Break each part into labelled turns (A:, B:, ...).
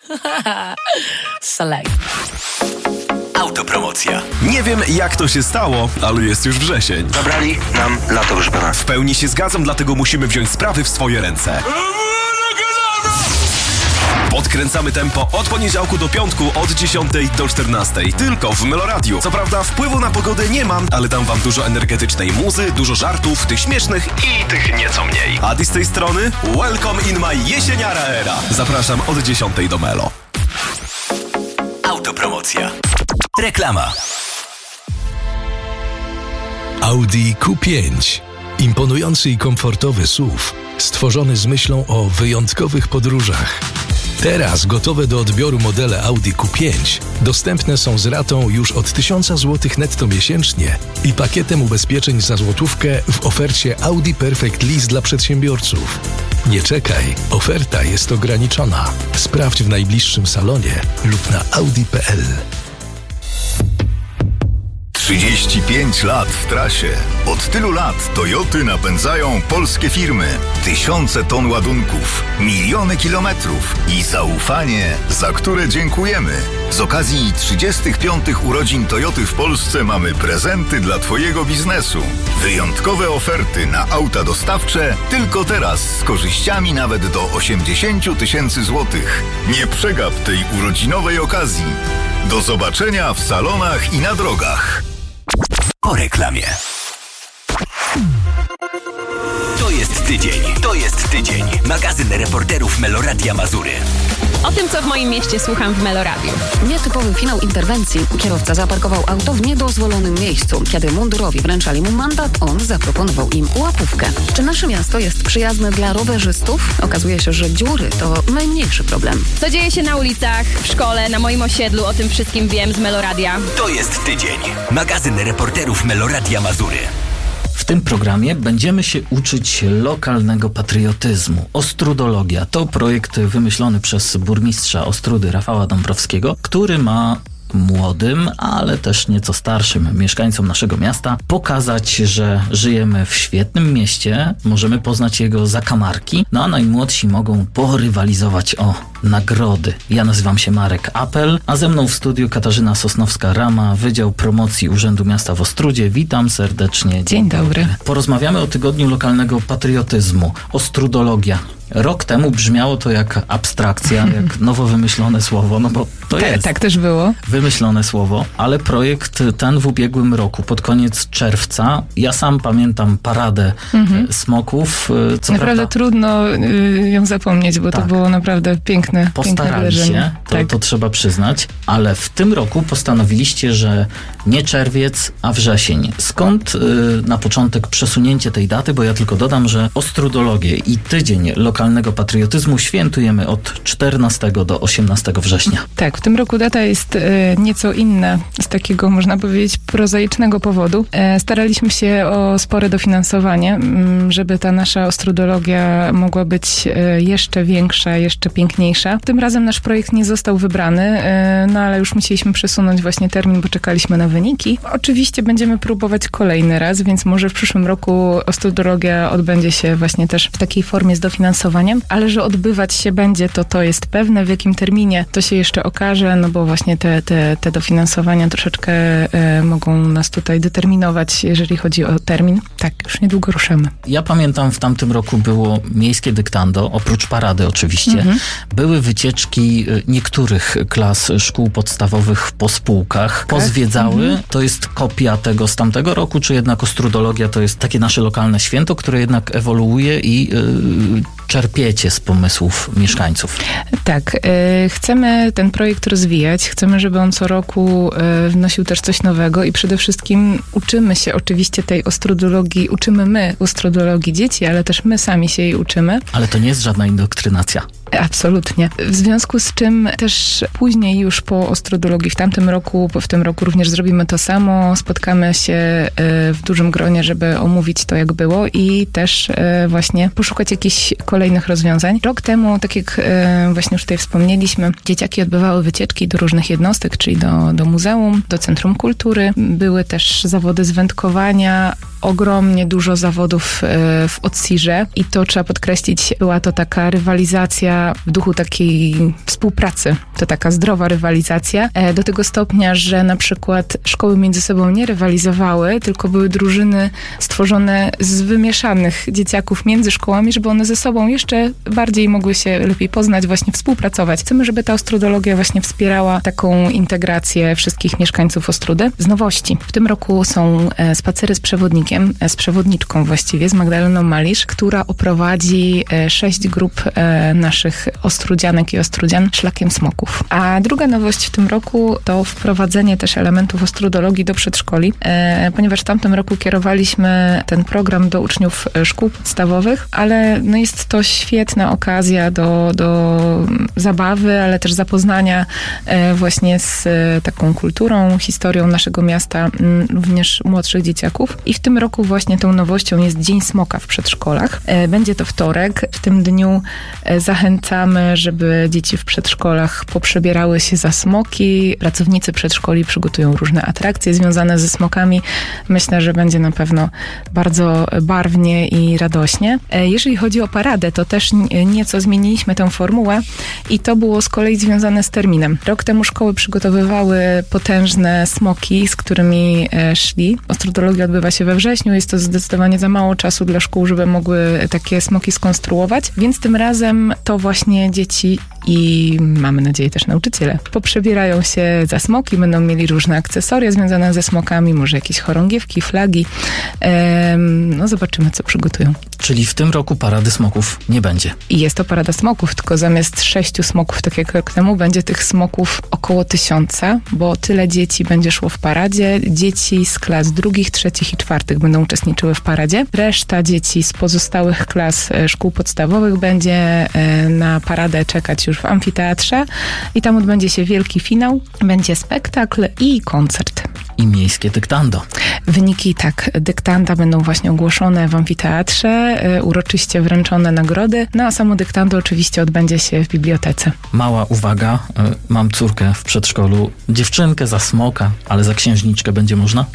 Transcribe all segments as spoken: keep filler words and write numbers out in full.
A: Select.
B: Autopromocja. Nie wiem, jak to się stało, ale jest już wrzesień.
C: Zabrali nam lato, proszę pana.
B: W pełni się zgadzam, dlatego musimy wziąć sprawy w swoje ręce. Podkręcamy tempo od poniedziałku do piątku od dziesiątej do czternastej. Tylko w Meloradiu. Co prawda wpływu na pogodę nie mam, ale dam wam dużo energetycznej muzy, dużo żartów, tych śmiesznych i tych nieco mniej. Adi z tej strony, welcome in my jesieniara era. Zapraszam od dziesiątej do Melo. Autopromocja. Reklama.
D: Audi Q pięć. Imponujący i komfortowy S U V, stworzony z myślą o wyjątkowych podróżach. Teraz gotowe do odbioru modele Audi Q pięć dostępne są z ratą już od tysiąc złotych netto miesięcznie i pakietem ubezpieczeń za złotówkę w ofercie Audi Perfect Lease dla przedsiębiorców. Nie czekaj, oferta jest ograniczona. Sprawdź w najbliższym salonie lub na audi kropka p l.
E: trzydzieści pięć lat w trasie. Od tylu lat Toyoty napędzają polskie firmy. Tysiące ton ładunków, miliony kilometrów i zaufanie, za które dziękujemy. Z okazji trzydziestych piątych urodzin Toyoty w Polsce mamy prezenty dla Twojego biznesu. Wyjątkowe oferty na auta dostawcze tylko teraz z korzyściami nawet do osiemdziesiąt tysięcy złotych. Nie przegap tej urodzinowej okazji. Do zobaczenia w salonach i na drogach.
B: Po reklamie. To jest tydzień, to jest tydzień. Magazyn reporterów Meloradia Mazury.
F: O tym, co w moim mieście słucham w Meloradiu.
A: Nietypowy finał interwencji. Kierowca zaparkował auto w niedozwolonym miejscu. Kiedy mundurowi wręczali mu mandat, on zaproponował im łapówkę. Czy nasze miasto jest przyjazne dla rowerzystów? Okazuje się, że dziury to najmniejszy problem.
F: Co dzieje się na ulicach, w szkole, na moim osiedlu, o tym wszystkim wiem z Meloradia.
B: To jest tydzień. Magazyn reporterów Meloradia Mazury.
G: W tym programie będziemy się uczyć lokalnego patriotyzmu. Ostrudologia to projekt wymyślony przez burmistrza Ostródy Rafała Dąbrowskiego, który ma młodym, ale też nieco starszym mieszkańcom naszego miasta pokazać, że żyjemy w świetnym mieście, możemy poznać jego zakamarki, no a najmłodsi mogą porywalizować o nagrody. Ja nazywam się Marek Apel, a ze mną w studiu Katarzyna Sosnowska-Rama, Wydział Promocji Urzędu Miasta w Ostródzie. Witam serdecznie. Dzień,
H: Dzień dobry.
G: dobry. Porozmawiamy o Tygodniu Lokalnego Patriotyzmu. Ostrudologia. Rok temu brzmiało to jak abstrakcja, jak nowo wymyślone słowo, no bo to
H: Ta,
G: jest.
H: Tak też było.
G: Wymyślone słowo, ale projekt ten w ubiegłym roku, pod koniec czerwca, ja sam pamiętam paradę mhm. smoków. Co
H: naprawdę
G: prawda,
H: trudno y, ją zapomnieć, bo
G: tak.
H: to było naprawdę piękne, piękne
G: Postarali się, to,
H: tak.
G: to trzeba przyznać, ale w tym roku postanowiliście, że nie czerwiec, a wrzesień. Skąd y, na początek przesunięcie tej daty, bo ja tylko dodam, że ostrudologię i tydzień lokalnego patriotyzmu świętujemy od czternastego do osiemnastego września.
H: Tak, w tym roku data jest e, nieco inna z takiego, można powiedzieć, prozaicznego powodu. E, staraliśmy się o spore dofinansowanie, m, żeby ta nasza ostrudologia mogła być e, jeszcze większa, jeszcze piękniejsza. Tym razem nasz projekt nie został wybrany, e, no ale już musieliśmy przesunąć właśnie termin, bo czekaliśmy na wyniki. Oczywiście będziemy próbować kolejny raz, więc może w przyszłym roku ostrudologia odbędzie się właśnie też w takiej formie z dofinansowaniem, ale że odbywać się będzie, to to jest pewne. W jakim terminie to się jeszcze okaże, no bo właśnie te, te, te dofinansowania troszeczkę e, mogą nas tutaj determinować, jeżeli chodzi o termin. Tak, już niedługo ruszamy.
G: Ja pamiętam, w tamtym roku było miejskie dyktando, oprócz parady oczywiście. Mhm. Były wycieczki niektórych klas szkół podstawowych po spółkach. Pozwiedzały. Mhm. To jest kopia tego z tamtego roku, czy jednak ostrudologia to jest takie nasze lokalne święto, które jednak ewoluuje i yy, czerpiecie z pomysłów mieszkańców?
H: Tak. Yy, chcemy ten projekt rozwijać. Chcemy, żeby on co roku yy, wnosił też coś nowego i przede wszystkim uczymy się oczywiście tej ostrudologii, uczymy my ostrudologii dzieci, ale też my sami się jej uczymy.
G: Ale to nie jest żadna indoktrynacja.
H: Absolutnie. W związku z czym też później już po ostrudologii w tamtym roku, w tym roku również zrobimy to samo. Spotkamy się w dużym gronie, żeby omówić to, jak było i też właśnie poszukać jakichś kolejnych rozwiązań. Rok temu, tak jak właśnie już tutaj wspomnieliśmy, dzieciaki odbywały wycieczki do różnych jednostek, czyli do, do muzeum, do Centrum Kultury. Były też zawody z wędkowania, ogromnie dużo zawodów w odsirze i to trzeba podkreślić, była to taka rywalizacja w duchu takiej współpracy. To taka zdrowa rywalizacja do tego stopnia, że na przykład szkoły między sobą nie rywalizowały, tylko były drużyny stworzone z wymieszanych dzieciaków między szkołami, żeby one ze sobą jeszcze bardziej mogły się lepiej poznać, właśnie współpracować. Chcemy, żeby ta ostrudologia właśnie wspierała taką integrację wszystkich mieszkańców Ostródy. Z nowości. W tym roku są spacery z przewodnikiem, z przewodniczką właściwie, z Magdaleną Malisz, która oprowadzi sześć grup naszych ostródzianek i ostródzian szlakiem smoków. A druga nowość w tym roku to wprowadzenie też elementów ostrudologii do przedszkoli, ponieważ w tamtym roku kierowaliśmy ten program do uczniów szkół podstawowych, ale no jest to świetna okazja do, do zabawy, ale też zapoznania właśnie z taką kulturą, historią naszego miasta, również młodszych dzieciaków. I w tym roku właśnie tą nowością jest Dzień Smoka w przedszkolach. Będzie to wtorek. W tym dniu zachęcamy, żeby dzieci w przedszkolach poprzebierały się za smoki. Pracownicy przedszkoli przygotują różne atrakcje związane ze smokami. Myślę, że będzie na pewno bardzo barwnie i radośnie. Jeżeli chodzi o paradę, to też nieco zmieniliśmy tę formułę i to było z kolei związane z terminem. Rok temu szkoły przygotowywały potężne smoki, z którymi szli. Ostrudologia odbywa się we wrześniu, jest to zdecydowanie za mało czasu dla szkół, żeby mogły takie smoki skonstruować, więc tym razem to właśnie dzieci i mamy nadzieję też nauczyciele poprzebierają się za smoki, będą mieli różne akcesoria związane ze smokami, może jakieś chorągiewki, flagi. Ehm, no zobaczymy, co przygotują.
G: Czyli w tym roku parady smoków nie będzie.
H: I jest to parada smoków, tylko zamiast sześciu smoków, tak jak rok temu, będzie tych smoków około tysiąca, bo tyle dzieci będzie szło w paradzie. Dzieci z klas drugich, trzecich i czwartych będą uczestniczyły w paradzie. Reszta dzieci z pozostałych klas szkół podstawowych będzie na paradę czekać już w amfiteatrze i tam odbędzie się wielki finał, będzie spektakl i koncert.
G: I miejskie dyktando.
H: Wyniki tak, dyktanda będą właśnie ogłoszone w amfiteatrze, uroczyście wręczone nagrody, no a samo dyktando oczywiście odbędzie się w bibliotece.
G: Mała uwaga, mam córkę w przedszkolu, dziewczynkę za smoka, ale za księżniczkę będzie można?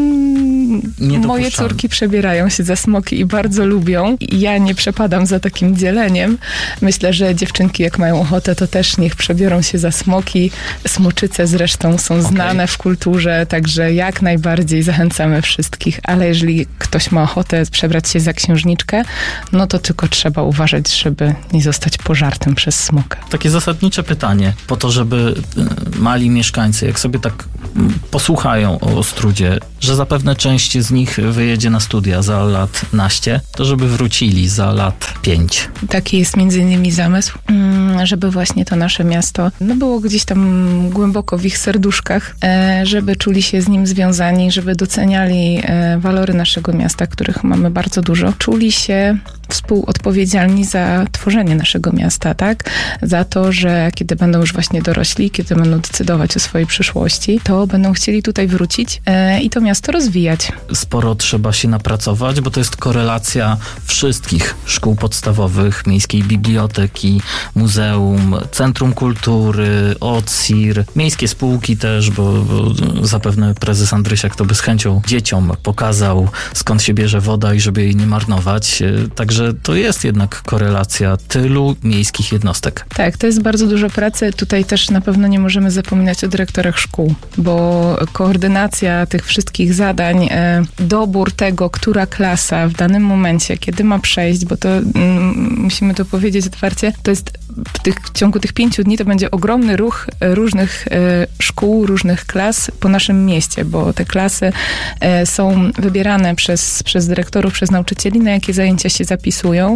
H: Mm, moje córki przebierają się za smoki i bardzo lubią. Ja nie przepadam za takim dzieleniem. Myślę, że dziewczynki jak mają ochotę, to też niech przebiorą się za smoki. Smoczyce zresztą są okay. znane w kulturze, także jak najbardziej zachęcamy wszystkich, ale jeżeli ktoś ma ochotę przebrać się za księżniczkę, no to tylko trzeba uważać, żeby nie zostać pożartym przez smoka.
G: Takie zasadnicze pytanie, po to, żeby mali mieszkańcy, jak sobie tak posłuchają o Ostródzie, że zapewne część z nich wyjedzie na studia za lat naście, to żeby wrócili za lat pięć.
H: Taki jest między innymi zamysł, żeby właśnie to nasze miasto no było gdzieś tam głęboko w ich serduszkach, żeby czuli się z nim związani, żeby doceniali walory naszego miasta, których mamy bardzo dużo. Czuli się współodpowiedzialni za tworzenie naszego miasta, tak? Za to, że kiedy będą już właśnie dorośli, kiedy będą decydować o swojej przyszłości, to będą chcieli tutaj wrócić e, i to miasto rozwijać.
G: Sporo trzeba się napracować, bo to jest korelacja wszystkich szkół podstawowych, miejskiej biblioteki, muzeum, centrum kultury, O C I R, miejskie spółki też, bo, bo zapewne prezes Andrysiak to by z chęcią dzieciom pokazał, skąd się bierze woda i żeby jej nie marnować. Także to jest jednak korelacja tylu miejskich jednostek.
H: Tak, to jest bardzo dużo pracy. Tutaj też na pewno nie możemy zapominać o dyrektorach szkół, bo koordynacja tych wszystkich zadań, dobór tego, która klasa w danym momencie, kiedy ma przejść, bo to mm, musimy to powiedzieć otwarcie, to jest w, tych, w ciągu tych pięciu dni to będzie ogromny ruch różnych e, szkół, różnych klas po naszym mieście, bo te klasy e, są wybierane przez, przez dyrektorów, przez nauczycieli, na jakie zajęcia się zapisują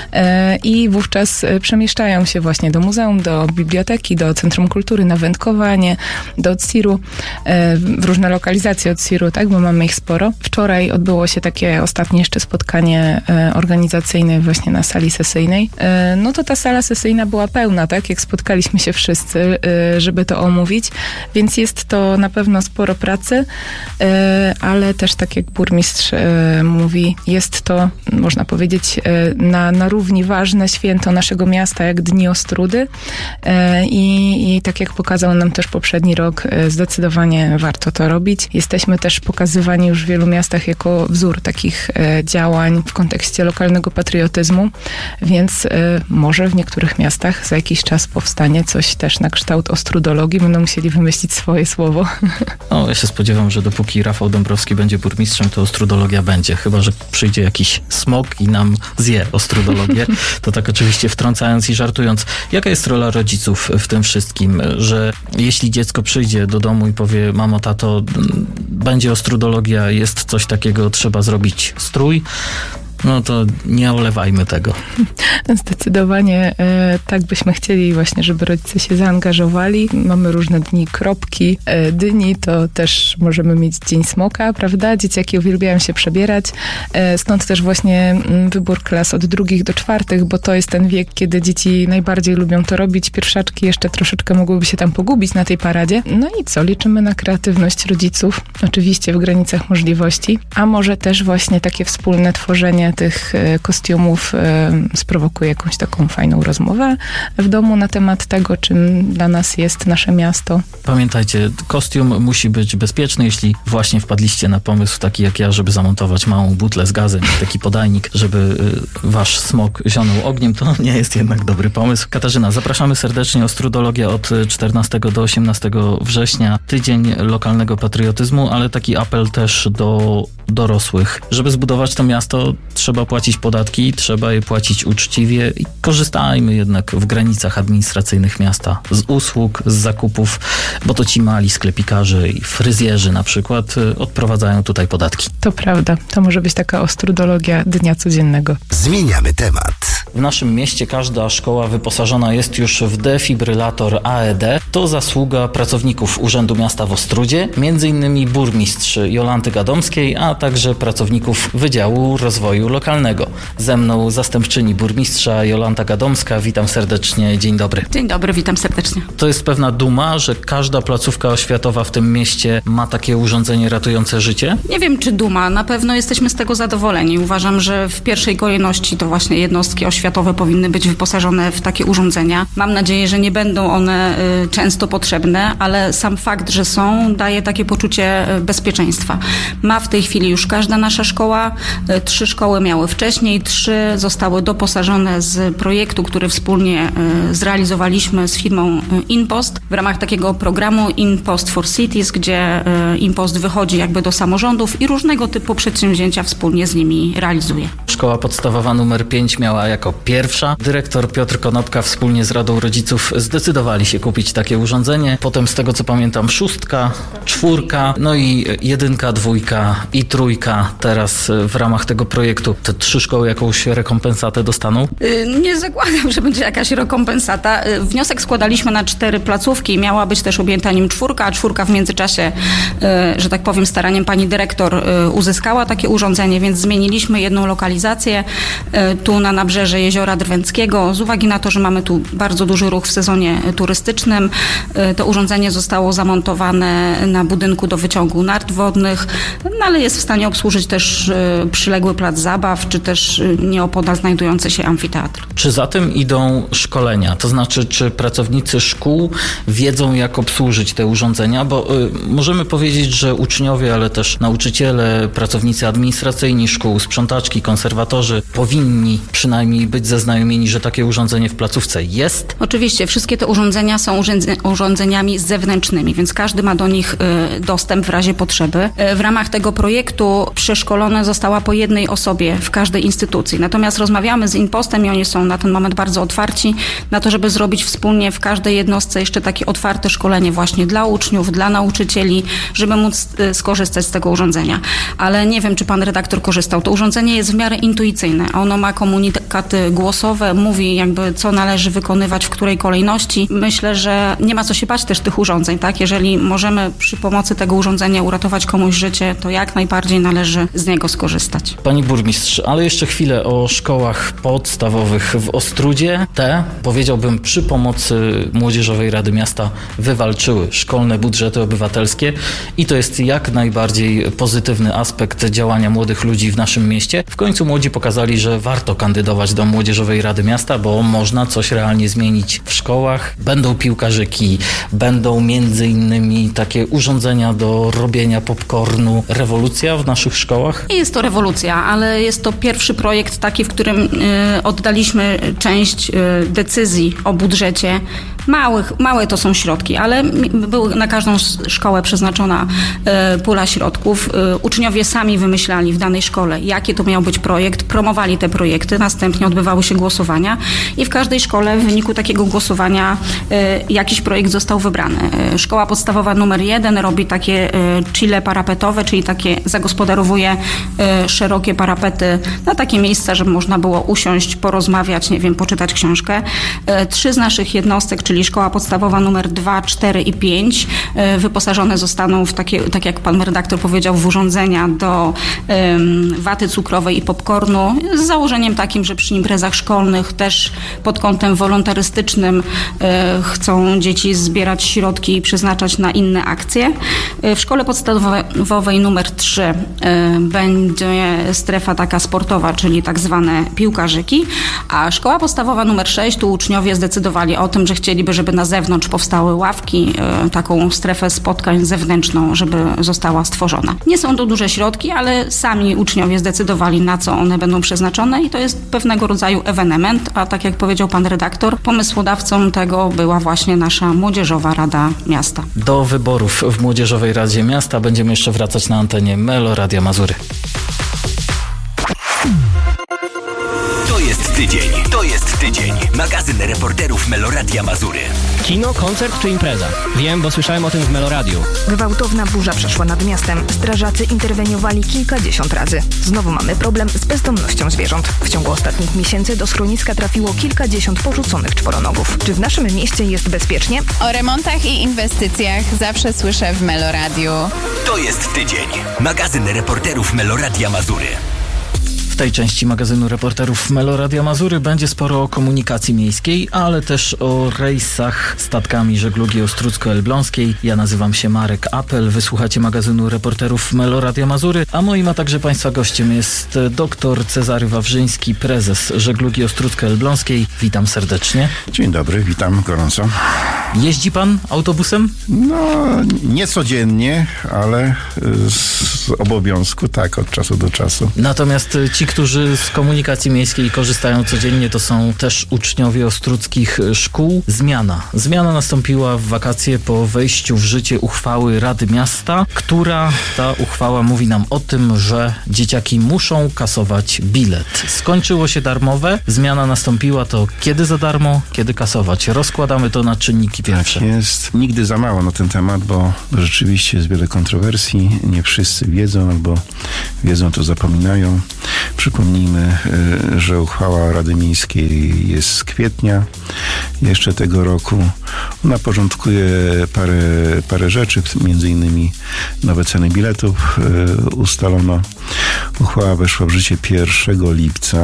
H: e, i wówczas e, przemieszczają się właśnie do muzeum, do biblioteki, do Centrum Kultury, na wędkowanie, do O C I R-u, e, w różne lokalizacje O C I R-u, tak, bo mamy ich sporo. Wczoraj odbyło się takie ostatnie jeszcze spotkanie e, organizacyjne właśnie na sali sesyjnej. E, no to ta sala sesyjna arena była pełna, tak, jak spotkaliśmy się wszyscy, żeby to omówić, więc jest to na pewno sporo pracy, ale też tak jak burmistrz mówi, jest to, można powiedzieć, na, na równi ważne święto naszego miasta, jak Dni Ostródy i, i tak jak pokazał nam też poprzedni rok, zdecydowanie warto to robić. Jesteśmy też pokazywani już w wielu miastach jako wzór takich działań w kontekście lokalnego patriotyzmu, więc może w niektórych miastach za jakiś czas powstanie coś też na kształt ostrudologii. Będą musieli wymyślić swoje słowo.
G: No, ja się spodziewam, że dopóki Rafał Dąbrowski będzie burmistrzem, to ostrudologia będzie. Chyba że przyjdzie jakiś smok i nam zje ostrudologię. To tak oczywiście wtrącając i żartując. Jaka jest rola rodziców w tym wszystkim? Że jeśli dziecko przyjdzie do domu i powie: mamo, tato, będzie ostrudologia, jest coś takiego, trzeba zrobić strój, no to nie olewajmy tego.
H: Zdecydowanie e, tak byśmy chcieli właśnie, żeby rodzice się zaangażowali. Mamy różne dni kropki, e, dyni, to też możemy mieć Dzień Smoka, prawda? Dzieciaki uwielbiają się przebierać. E, stąd też właśnie m, wybór klas od drugich do czwartych, bo to jest ten wiek, kiedy dzieci najbardziej lubią to robić. Pierwszaczki jeszcze troszeczkę mogłyby się tam pogubić na tej paradzie. No i co? Liczymy na kreatywność rodziców, oczywiście w granicach możliwości, a może też właśnie takie wspólne tworzenie tych kostiumów sprowokuje jakąś taką fajną rozmowę w domu na temat tego, czym dla nas jest nasze miasto.
G: Pamiętajcie, kostium musi być bezpieczny. Jeśli właśnie wpadliście na pomysł taki jak ja, żeby zamontować małą butlę z gazem, taki podajnik, żeby wasz smok zionął ogniem, to nie jest jednak dobry pomysł. Katarzyna, zapraszamy serdecznie. Ostrudologia od czternastego do osiemnastego września. Tydzień lokalnego patriotyzmu, ale taki apel też do dorosłych. Żeby zbudować to miasto, trzeba płacić podatki, trzeba je płacić uczciwie i korzystajmy jednak w granicach administracyjnych miasta z usług, z zakupów, bo to ci mali sklepikarze i fryzjerzy na przykład odprowadzają tutaj podatki.
H: To prawda. To może być taka ostrudologia dnia codziennego.
I: Zmieniamy temat.
G: W naszym mieście każda szkoła wyposażona jest już w defibrylator A E D. To zasługa pracowników Urzędu Miasta w Ostródzie, między innymi burmistrz Jolanty Gadomskiej, a także pracowników Wydziału Rozwoju Lokalnego. Ze mną zastępczyni burmistrza Jolanta Gadomska. Witam serdecznie. Dzień dobry.
J: Dzień dobry, witam serdecznie.
G: To jest pewna duma, że każda placówka oświatowa w tym mieście ma takie urządzenie ratujące życie?
J: Nie wiem, czy duma. Na pewno jesteśmy z tego zadowoleni. Uważam, że w pierwszej kolejności to właśnie jednostki oświatowe powinny być wyposażone w takie urządzenia. Mam nadzieję, że nie będą one y, często potrzebne, ale sam fakt, że są, daje takie poczucie y, bezpieczeństwa. Ma w tej chwili już każda nasza szkoła. Y, trzy szkoły miały wcześniej, trzy zostały doposażone z projektu, który wspólnie y, zrealizowaliśmy z firmą y, InPost w ramach takiego programu InPost for Cities, gdzie y, InPost wychodzi jakby do samorządów i różnego typu przedsięwzięcia wspólnie z nimi realizuje.
G: Szkoła podstawowa numer pięć miała jako pierwsza. Dyrektor Piotr Konopka wspólnie z Radą Rodziców zdecydowali się kupić takie urządzenie. Potem z tego co pamiętam szóstka, czwórka, no i jedynka, dwójka i trójka. Teraz w ramach tego projektu te trzy szkoły jakąś rekompensatę dostaną?
J: Yy, nie zakładam, że będzie jakaś rekompensata. Yy, wniosek składaliśmy na cztery placówki. Miała być też objęta nim czwórka, a czwórka w międzyczasie, yy, że tak powiem, staraniem pani dyrektor yy, uzyskała takie urządzenie, więc zmieniliśmy jedną lokalizację yy, tu na nabrzeże Jeziora Drwęckiego. Z uwagi na to, że mamy tu bardzo duży ruch w sezonie turystycznym, yy, to urządzenie zostało zamontowane na budynku do wyciągu nart wodnych, no ale jest w stanie obsłużyć też yy, przyległy plac zabaw, czy też yy, nieopodal znajdujący się amfiteatr.
G: Czy za tym idą szkolenia? To znaczy, czy pracownicy szkół wiedzą, jak obsłużyć te urządzenia? Bo y, możemy powiedzieć, że uczniowie, ale też nauczyciele, pracownicy administracyjni szkół, sprzątaczki, konserwatorzy powinni przynajmniej być zaznajomieni, że takie urządzenie w placówce jest?
J: Oczywiście, wszystkie te urządzenia są urządzeniami zewnętrznymi, więc każdy ma do nich y, dostęp w razie potrzeby. Y, w ramach tego projektu przeszkolone została po jednej osobie w każdej instytucji. Natomiast rozmawiamy z InPostem i oni są na ten moment bardzo otwarci na to, żeby zrobić wspólnie w każdej jednostce jeszcze takie otwarte szkolenie właśnie dla uczniów, dla nauczycieli, żeby móc y, skorzystać z tego urządzenia. Ale nie wiem, czy pan redaktor korzystał. To urządzenie jest w miarę intuicyjne. Ono ma komunikaty akty głosowe, mówi jakby co należy wykonywać w której kolejności. Myślę, że nie ma co się bać też tych urządzeń, tak? Jeżeli możemy przy pomocy tego urządzenia uratować komuś życie, to jak najbardziej należy z niego skorzystać.
G: Pani burmistrz, ale jeszcze chwilę o szkołach podstawowych w Ostródzie. Te, powiedziałbym, przy pomocy Młodzieżowej Rady Miasta wywalczyły szkolne budżety obywatelskie i to jest jak najbardziej pozytywny aspekt działania młodych ludzi w naszym mieście. W końcu młodzi pokazali, że warto kandydować do Młodzieżowej Rady Miasta, bo można coś realnie zmienić w szkołach. Będą piłkarzyki, będą między innymi takie urządzenia do robienia popcornu. Rewolucja w naszych szkołach?
J: Nie jest to rewolucja, ale jest to pierwszy projekt taki, w którym y, oddaliśmy część y, decyzji o budżecie. Małych, małe to są środki, ale był na każdą szkołę przeznaczona y, pula środków. Y, uczniowie sami wymyślali w danej szkole, jaki to miał być projekt, promowali te projekty, następnie odbywały się głosowania i w każdej szkole w wyniku takiego głosowania y, jakiś projekt został wybrany. Y, szkoła podstawowa numer jeden robi takie y, chile parapetowe, czyli takie zagospodarowuje y, szerokie parapety na takie miejsca, żeby można było usiąść, porozmawiać, nie wiem, poczytać książkę. Y, trzy z naszych jednostek, czyli szkoła podstawowa numer dwa, cztery i pięć y, wyposażone zostaną w takie, tak jak pan redaktor powiedział, w urządzenia do y, waty cukrowej i popcornu z założeniem takim, że przy imprezach szkolnych też pod kątem wolontarystycznym y, chcą dzieci zbierać środki i przeznaczać na inne akcje. Y, w szkole podstawowej numer trzy y, będzie strefa taka sportowa, czyli tak zwane piłkarzyki, a szkoła podstawowa numer sześć, tu uczniowie zdecydowali o tym, że chcieliby, żeby na zewnątrz powstały ławki, y, taką strefę spotkań zewnętrzną, żeby została stworzona. Nie są to duże środki, ale sami uczniowie zdecydowali, na co one będą przeznaczone i to jest pewnego rodzaju ewenement, a tak jak powiedział pan redaktor, pomysłodawcą tego była właśnie nasza Młodzieżowa Rada Miasta.
G: Do wyborów w Młodzieżowej Radzie Miasta będziemy jeszcze wracać na antenie Melo Radia Mazury.
I: To jest tydzień, to jest tydzień. Magazyn reporterów Meloradia Mazury.
K: Kino, koncert czy impreza? Wiem, bo słyszałem o tym w Meloradiu.
L: Gwałtowna burza przeszła nad miastem. Strażacy interweniowali kilkadziesiąt razy. Znowu mamy problem z bezdomnością zwierząt. W ciągu ostatnich miesięcy do schroniska trafiło kilkadziesiąt porzuconych czworonogów. Czy w naszym mieście jest bezpiecznie?
M: O remontach i inwestycjach zawsze słyszę w Meloradiu.
I: To jest tydzień. Magazyn reporterów Meloradia Mazury.
G: W tej części magazynu reporterów Meloradia Mazury będzie sporo o komunikacji miejskiej, ale też o rejsach statkami żeglugi Ostródzko-Elbląskiej. Ja nazywam się Marek Apel, wysłuchacie magazynu reporterów Meloradia Mazury, a moim, a także Państwa gościem jest dr Cezary Wawrzyński, prezes żeglugi Ostródzko-Elbląskiej. Witam serdecznie.
N: Dzień dobry, witam gorąco.
G: Jeździ pan autobusem?
N: No, nie codziennie, ale z obowiązku tak, od czasu do czasu.
G: Natomiast ci, którzy z komunikacji miejskiej korzystają codziennie, to są też uczniowie ostródzkich szkół. Zmiana. Zmiana nastąpiła w wakacje po wejściu w życie uchwały Rady Miasta, która ta uchwała mówi nam o tym, że dzieciaki muszą kasować bilet. Skończyło się darmowe, zmiana nastąpiła, to kiedy za darmo, kiedy kasować. Rozkładamy to na czynniki pierwsze.
N: Tak jest. Nigdy za mało na ten temat, bo rzeczywiście jest wiele kontrowersji. Nie wszyscy wiedzą, albo wiedzą, to zapominają. Przypomnijmy, że uchwała Rady Miejskiej jest z kwietnia jeszcze tego roku. Ona porządkuje parę, parę rzeczy, między innymi nowe ceny biletów ustalono. Uchwała weszła w życie pierwszego lipca.